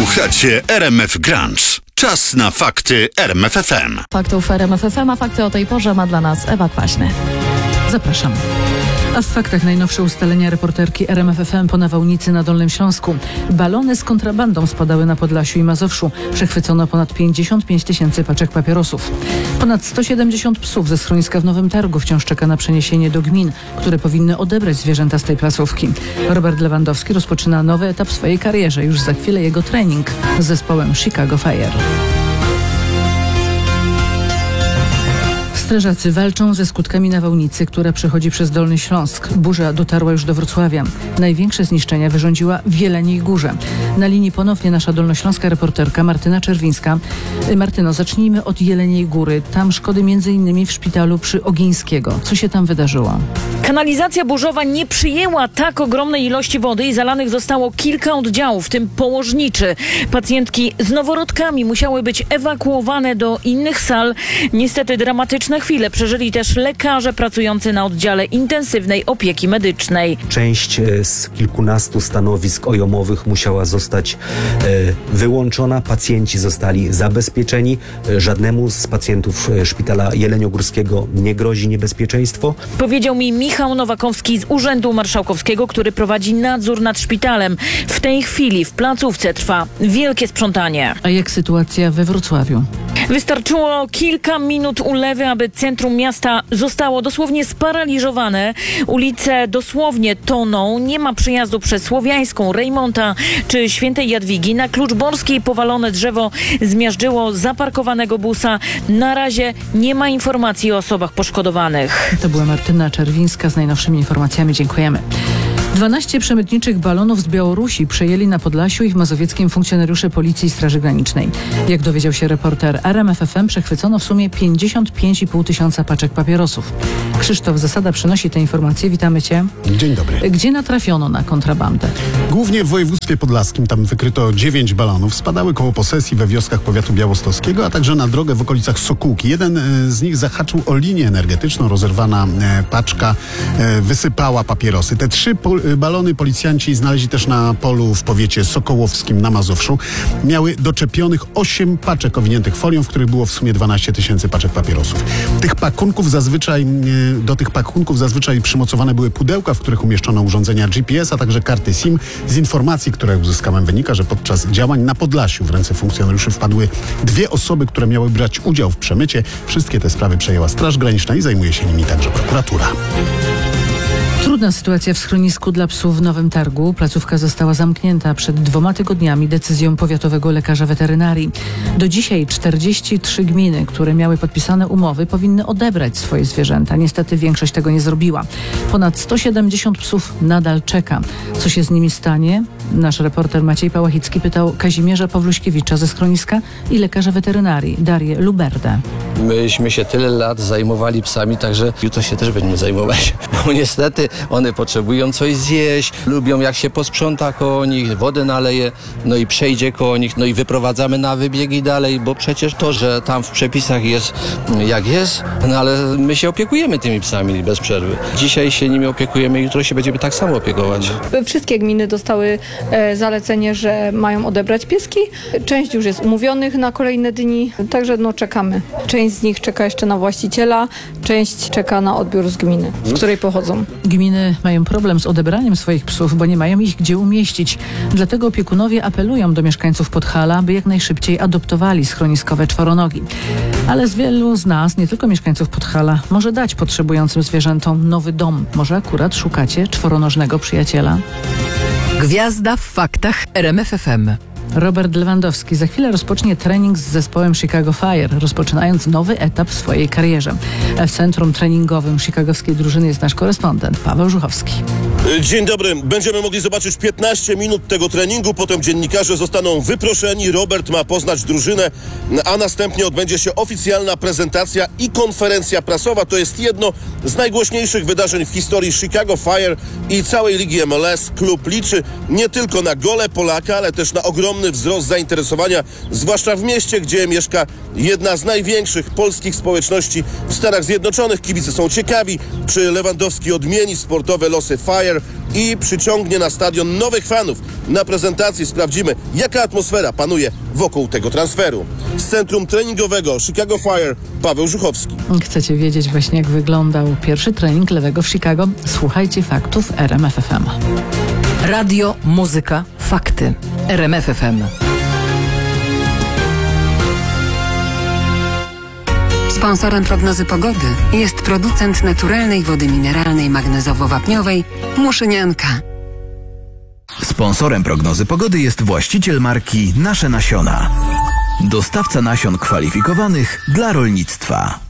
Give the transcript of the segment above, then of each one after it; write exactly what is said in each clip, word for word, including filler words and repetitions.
Słuchacie R M F Grunge. Czas na fakty R M F F M. Faktów R M F F M, a fakty o tej porze ma dla nas Ewa Kwaśny. Zapraszam. A w faktach najnowsze ustalenia reporterki R M F F M po nawałnicy na Dolnym Śląsku. Balony z kontrabandą spadały na Podlasiu i Mazowszu. Przechwycono ponad pięćdziesiąt pięć tysięcy paczek papierosów. Ponad sto siedemdziesiąt psów ze schroniska w Nowym Targu wciąż czeka na przeniesienie do gmin, które powinny odebrać zwierzęta z tej placówki. Robert Lewandowski rozpoczyna nowy etap w swojej karierze. Już za chwilę jego trening z zespołem Chicago Fire. Strażacy walczą ze skutkami nawałnicy, która przechodzi przez Dolny Śląsk. Burza dotarła już do Wrocławia. Największe zniszczenia wyrządziła w Jeleniej Górze. Na linii ponownie nasza dolnośląska reporterka Martyna Czerwińska. Martyno, zacznijmy od Jeleniej Góry. Tam szkody między innymi w szpitalu przy Ogińskiego. Co się tam wydarzyło? Kanalizacja burzowa nie przyjęła tak ogromnej ilości wody i zalanych zostało kilka oddziałów, w tym położniczy. Pacjentki z noworodkami musiały być ewakuowane do innych sal. Niestety dramatyczne chwile przeżyli też lekarze pracujący na oddziale intensywnej opieki medycznej. Część z kilkunastu stanowisk ojomowych musiała zostać e, wyłączona. Pacjenci zostali zabezpieczeni. Żadnemu z pacjentów szpitala jeleniogórskiego nie grozi niebezpieczeństwo. Powiedział mi Michał Nowakowski z Urzędu Marszałkowskiego, który prowadzi nadzór nad szpitalem. W tej chwili w placówce trwa wielkie sprzątanie. A jak sytuacja we Wrocławiu? Wystarczyło kilka minut ulewy, aby centrum miasta zostało dosłownie sparaliżowane. Ulice dosłownie toną. Nie ma przejazdu przez Słowiańską, Rejmonta czy Świętej Jadwigi. Na Kluczborskiej powalone drzewo zmiażdżyło zaparkowanego busa. Na razie nie ma informacji o osobach poszkodowanych. To była Martyna Czerwińska z najnowszymi informacjami. Dziękujemy. dwanaście przemytniczych balonów z Białorusi przejęli na Podlasiu i w Mazowieckiem funkcjonariusze Policji i Straży Granicznej. Jak dowiedział się reporter R M F F M, przechwycono w sumie pięćdziesiąt pięć i pół tysiąca paczek papierosów. Krzysztof Zasada przynosi te informacje. Witamy Cię. Dzień dobry. Gdzie natrafiono na kontrabandę? Głównie w województwie podlaskim. Tam wykryto dziewięć balonów. Spadały koło posesji we wioskach powiatu białostockiego, a także na drogę w okolicach Sokółki. Jeden z nich zahaczył o linię energetyczną. Rozerwana paczka wysypała papierosy. Te trzy balony policjanci znaleźli też na polu w powiecie sokołowskim na Mazowszu. Miały doczepionych osiem paczek owiniętych folią, w których było w sumie dwanaście tysięcy paczek papierosów. Tych pakunków zazwyczaj, do tych pakunków zazwyczaj przymocowane były pudełka, w których umieszczono urządzenia G P S, a także karty SIM. Z informacji, które uzyskałem, wynika, że podczas działań na Podlasiu w ręce funkcjonariuszy wpadły dwie osoby, które miały brać udział w przemycie. Wszystkie te sprawy przejęła Straż Graniczna i zajmuje się nimi także prokuratura. Trudna sytuacja w schronisku dla psów w Nowym Targu. Placówka została zamknięta przed dwoma tygodniami decyzją powiatowego lekarza weterynarii. Do dzisiaj czterdzieści trzy gminy, które miały podpisane umowy, powinny odebrać swoje zwierzęta. Niestety większość tego nie zrobiła. Ponad sto siedemdziesiąt psów nadal czeka. Co się z nimi stanie? Nasz reporter Maciej Pałachicki pytał Kazimierza Pawluśkiewicza ze schroniska i lekarza weterynarii Darię Luberdę. Myśmy się tyle lat zajmowali psami, także jutro się też będziemy zajmować. Bo niestety one potrzebują coś zjeść, lubią jak się posprząta koło nich, wodę naleje, no i przejdzie koło nich, no i wyprowadzamy na wybiegi dalej, bo przecież to, że tam w przepisach jest jak jest, no ale my się opiekujemy tymi psami bez przerwy. Dzisiaj się nimi opiekujemy, jutro się będziemy tak samo opiekować. Wszystkie gminy dostały e, zalecenie, że mają odebrać pieski. Część już jest umówionych na kolejne dni, także no czekamy. Część z nich czeka jeszcze na właściciela, część czeka na odbiór z gminy, z której pochodzą. Gminy mają problem z odebraniem swoich psów, bo nie mają ich gdzie umieścić. Dlatego opiekunowie apelują do mieszkańców Podhala, by jak najszybciej adoptowali schroniskowe czworonogi. Ale z wielu z nas, nie tylko mieszkańców Podhala, może dać potrzebującym zwierzętom nowy dom. Może akurat szukacie czworonożnego przyjaciela? Gwiazda w faktach R M F F M. Robert Lewandowski za chwilę rozpocznie trening z zespołem Chicago Fire, rozpoczynając nowy etap w swojej karierze. W centrum treningowym chicagowskiej drużyny jest nasz korespondent Paweł Żuchowski. Dzień dobry. Będziemy mogli zobaczyć piętnaście minut tego treningu, potem dziennikarze zostaną wyproszeni, Robert ma poznać drużynę, a następnie odbędzie się oficjalna prezentacja i konferencja prasowa. To jest jedno z najgłośniejszych wydarzeń w historii Chicago Fire i całej ligi M L S. Klub liczy nie tylko na gole Polaka, ale też na ogromny ogromny wzrost zainteresowania, zwłaszcza w mieście, gdzie mieszka jedna z największych polskich społeczności w Stanach Zjednoczonych. Kibice są ciekawi, czy Lewandowski odmieni sportowe losy Fire i przyciągnie na stadion nowych fanów. Na prezentacji sprawdzimy, jaka atmosfera panuje wokół tego transferu. Z centrum treningowego Chicago Fire Paweł Żuchowski. Chcecie wiedzieć właśnie, jak wyglądał pierwszy trening lewego w Chicago? Słuchajcie faktów R M F F M. Radio, muzyka, fakty. R M F F M. Sponsorem prognozy pogody jest producent naturalnej wody mineralnej magnezowo-wapniowej Muszynianka. Sponsorem prognozy pogody jest właściciel marki Nasze Nasiona. Dostawca nasion kwalifikowanych dla rolnictwa.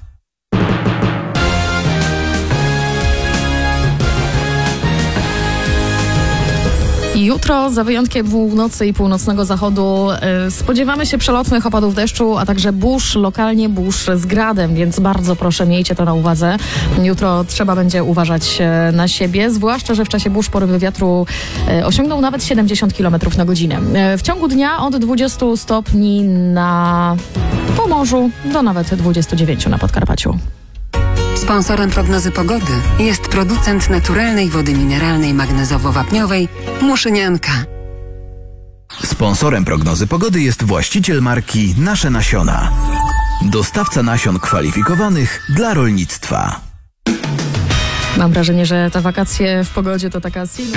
Jutro, za wyjątkiem północy i północnego zachodu, yy, spodziewamy się przelotnych opadów deszczu, a także burz, lokalnie burz z gradem, więc bardzo proszę, miejcie to na uwadze. Jutro trzeba będzie uważać yy, na siebie, zwłaszcza że w czasie burz porywy wiatru yy, osiągną nawet siedemdziesiąt kilometrów na godzinę. Yy, w ciągu dnia od dwudziestu stopni na Pomorzu do nawet dwudziestu dziewięciu na Podkarpaciu. Sponsorem prognozy pogody jest producent naturalnej wody mineralnej magnezowo-wapniowej Muszynianka. Sponsorem prognozy pogody jest właściciel marki Nasze Nasiona. Dostawca nasion kwalifikowanych dla rolnictwa. Mam wrażenie, że te wakacje w pogodzie to taka silna...